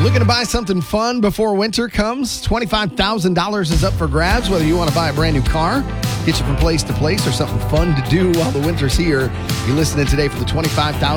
Looking to buy something fun before winter comes? $25,000 is up for grabs, whether you want to buy a brand new car, get you from place to place, or something fun to do while the winter's here. You're listening today for the $25,000